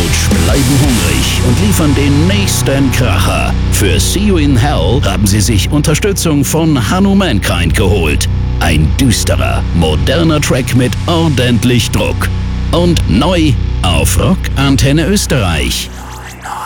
Couch bleiben hungrig und liefern den nächsten Kracher. Für See You in Hell haben sie sich Unterstützung von Hanno Mankind geholt. Ein düsterer, moderner Track mit ordentlich Druck. Und neu auf Rock Antenne Österreich.